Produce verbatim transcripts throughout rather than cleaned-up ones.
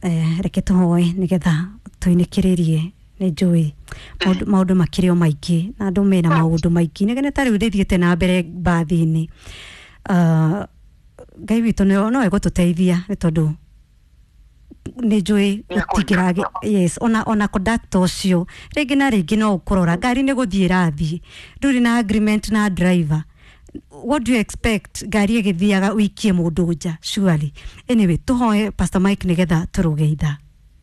eh reke tuhoe nigetha tuinikiririe ni njui maundu makirio maingi na andu mena maundu maingi nigene tari udithiete na mbere bathi-ini uh Ngai witu no no egotuteithia ni tondu ni njui utikirage yes ona ona conductor ucio ringi na ringi no ukurora ngari ni guthie rathi nduri na agreement na driver. What do you expect ngari igithiaga wikie mundu nja surely? Anyway, tuhoe Pastor Mike nigetha turugeitha.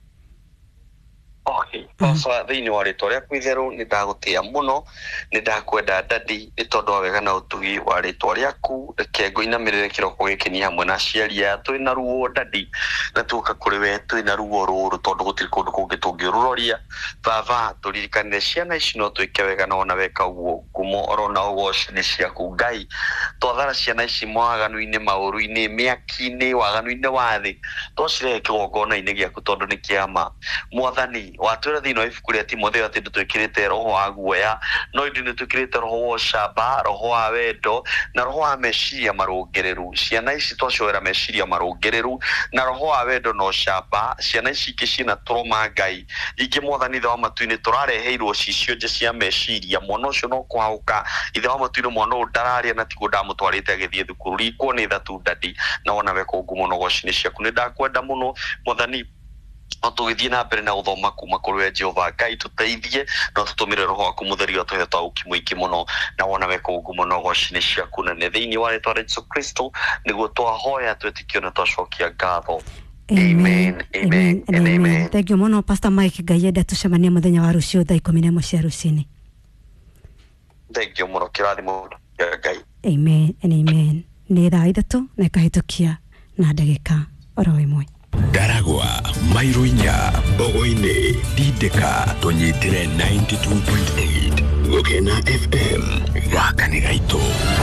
Okay, Pastor thini wari toria kwithero ni ndagutia muno ni ndakwenda dadi ni tondu wega na utugi wari toria ku kengo inamirire kiroko gikini hamwe na ciaria twina ruo dadi na tuka kuri we twina ruo ruru tondu gutiri kundu kungi tungiuroria baba turirikane ciana ici no twike wega na ona weka uguo kumo orona ugoci ni ciaku Ngai twathara ciana ici mwaganu-ini mauru-ini miaki-ini waganu-ini wathi twacire kigongona-ini giaku tondu ni kiama mwathani watwira thino ibuku ria Timotheo ati ndutwikirite roho wa guoya no indi nitwikirite roho wa shaba roho wa wendo na roho wa meciria marungereru. Ciana ici twacioera meciria marungereru na roho wa wendo no shaba ciana ici kicina turoma Ngai ingi mwathani ithe wa matu-ini turareheirwo cicio nje cia meciria mwana ucio no kwauka ithe wa matu-ini mwana uyu ndararia na tigo ndamutwarite agithie thukuru rikwo ni thatu dadi na ona weka ugu muno gocini ciaku ni ndakwenda muno mwathani no tugithie na mbere na guthoma kuma kuri Jehova Ngai tuteithie no tutumire roho waku mutherio tuhe twauki muingi muno na wona weka ugu muno gocini ciaku na thiini wa ritwa ria Yesu Kristo niguo twahoya twetikio na twacokia ngatho. Amen, amen, and amen. Thank you muno Pastor Mike. Ngai enda tucemanie muthenya wa rucio thaa ikumi na imwe cia rucini. Thank you muno kirathimo Ngai. Amen and amen. Ni thaa ithatu na ikahitukia na ndagika oro imwe. Daragwa, Mairuinya, Bogoine, Dideka, Tonyitire ninety-two point eight, Gokena F M, Wakanigaito.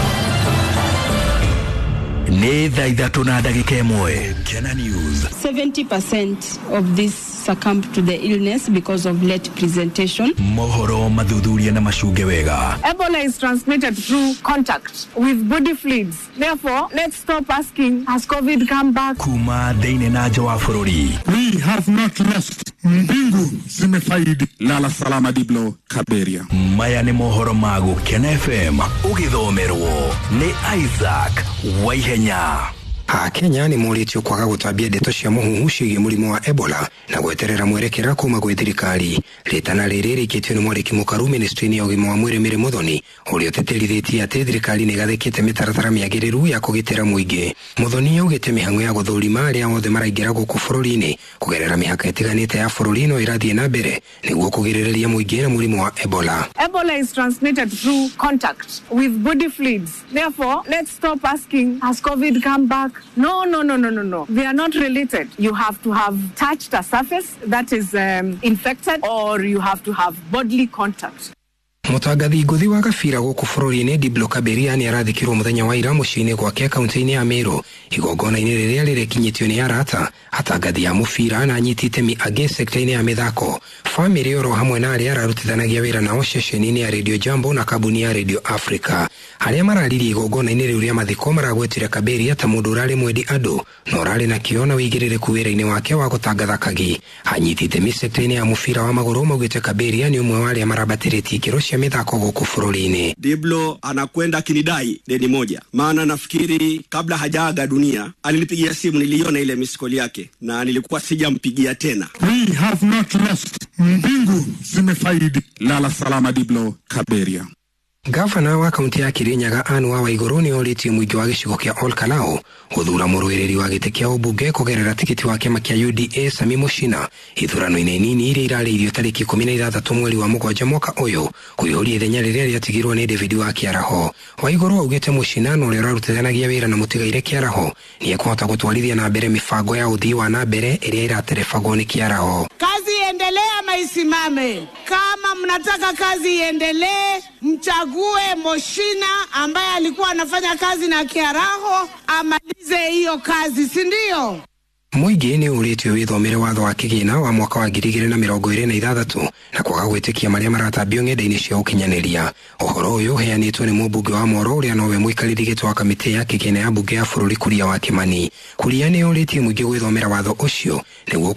Ne thaa ithatu na ndagika imwe, Kena News. seventy percent of this succumbed to the illness because of late presentation. Mohoro madhudhuria na mashuge wega. Ebola is transmitted through contact with body fluids. Therefore, let's stop asking, has COVID come back? Kuma deine na jawa furori. We have not lost. Mbingu zimefaidi. Lala salama Diblo Kaberia. Maya ni mohoro magu Kena F M. Ugithomerwo ni Isaac Waihenya. A Kenya ni muritio kwaga gutambia ndeto cia muhuhu ciĩgiĩ murimu wa Ebola na gweterera mwerekera kuma gwĩ thirikari. Ritana rĩrĩ rĩkĩtio nĩ mwariki mũkaru ministry-inĩ ya ũgima wa mwĩrĩ Mary Muthoni ũrĩa ũtĩtĩrithĩtie atĩ thirikari nĩ gathĩkĩte mĩtaratara mĩagĩrĩru ya kũgitĩra mũingĩ. Muthoni augĩte mĩhang'o ya gũthũrima arĩa othe maraingĩra gũkũ bũrũri-inĩ kũgerera mĩhaka ĩtiganĩte ya bũrũri no ĩrathiĩ na mbere nĩguo kũgirĩrĩria mũingĩ na mũrimũ wa Ebola. Ebola is transmitted through contact with body fluids. Therefore, let's stop asking, has COVID come back? No, no, no, no, no, no. They are not related. You have to have touched a surface that is um, infected, or you have to have bodily contact. Mutangathi nguthi wa gabira gũkũ bũrũri-inĩ Diblo Kaberia nĩ arathikirwo mũthenya wa ira mũciĩ-inĩ gwake kaunti-inĩ ya Meru igongona-inĩ rĩrĩa rĩrekinyĩtio nĩ arata atangathi ya mũbira na anyiti itemi angĩ sekta-inĩ ya mĩthako. Famĩlĩ oro hamwe na arĩa ararutithanagia wĩra nao ceceni-inĩ ya Radio Jambo na kambuni ya Radio Africa. Arĩa mararirie igongona-inĩ rĩu rĩa mathiko maragwetire Kaberia ta mũndũ ũrarĩ mwendi andũ na ũrarĩ na kĩo na wĩigĩrĩrĩku wĩra-inĩ wake wa gũtangatha kagi. Anyiti itemi sekta-inĩ ya mũbira wa magũrũ maugĩte Kaberia nĩ ũmwe wa arĩa marabatĩrĩtie ikĩro cia mithako gũkũ bũrũri-inĩ. Diblo anakwenda kinidai deni moja, maana nafikiri kabla hajaaga dunia alinipigia simu, niliona ile miskoli yake na nilikuwa sijampigia tena. We have not lost. Mbingu zimefaidi. Lala salama Diblo Kaberia. Gavana wa kaunti ya Kirinyaga Anne Waiguru nĩ orĩtie mũingĩ wa gĩcigo kĩa Ol Kalou gũthura mũrũĩrĩri wa gĩtĩ kĩa ũmbunge kũgerera tikiti wa kĩama kĩa U D A Sami Muchina ithurano-inĩ nini iria irarĩirio tarĩki ikũmi na ithathatũ mweri wa mũgwanja mwaka ũyũ kũihũria ithenya rĩrĩa rĩatigirwo nĩ David wa Kĩaraho. Waiguru augĩte Muchina no ũrĩa ũrarutithanagia wĩra na mũtigaire Kĩaraho nĩ ekũhota gũtwarithia na mbere mĩbango ya ũthii wa na mbere ĩrĩa iraterebagwo nĩ Kĩaraho. Kazi iendelee ama isimame? Kama mnataka kazi iendelee, mchague Muchina ambaye alikuwa anafanya kazi na Kĩaraho amalize hiyo kazi, si ndio? Mũingĩ nĩ ũrĩtio wĩthomere watho wa kĩgĩna wa mwaka wa ngiri igĩrĩ na mĩrongo ĩrĩ na ithathatũ na kwaga gwĩtĩkia marĩa maratambio ng'enda-inĩ cia ũkinyanĩria. Ũhoro ũyũ ũheanĩtwo nĩ mũmbunge wa Moro ũrĩa nowe mũikarĩri gĩtĩ wa kamĩtĩ ya kĩgĩna ya mbunge ya bũrũri Kuria wa Kĩmani. Kuria nĩ ũrĩtie mũingĩ gwĩthomera watho ũcio nĩguo